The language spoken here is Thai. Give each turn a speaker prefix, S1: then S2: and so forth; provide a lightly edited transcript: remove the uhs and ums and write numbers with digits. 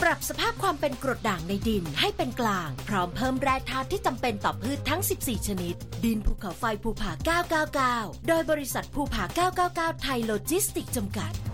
S1: รับสภาพความเป็นกรดด่างในดินให้เป็นกลางพร้อมเพิ่มแร่ธาตุที่จำเป็นต่อพืชทั้ง14ชนิดดินภูเขาไฟภูผา999โดยบริษัทภูผา999ไทยโลจิสติกส์จำกัด